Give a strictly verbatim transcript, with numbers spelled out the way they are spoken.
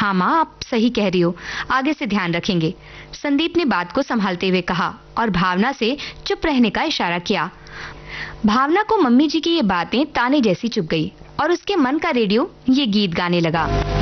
हाँ माँ, आप सही कह रही हो, आगे से ध्यान रखेंगे। संदीप ने बात को संभालते हुए कहा और भावना से चुप रहने का इशारा किया। भावना को मम्मी जी की ये बातें ताने जैसी चुभ गई और उसके मन का रेडियो ये गीत गाने लगा।